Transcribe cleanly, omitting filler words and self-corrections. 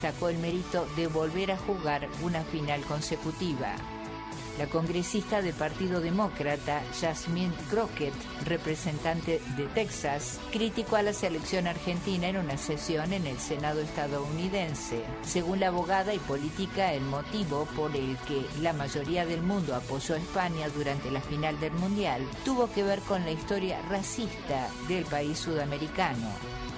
destacó el mérito de volver a jugar una final consecutiva. La congresista del Partido Demócrata, Jasmine Crockett, representante de Texas, criticó a la selección argentina en una sesión en el Senado estadounidense. Según la abogada y política, el motivo por el que la mayoría del mundo apoyó a España durante la final del Mundial tuvo que ver con la historia racista del país sudamericano.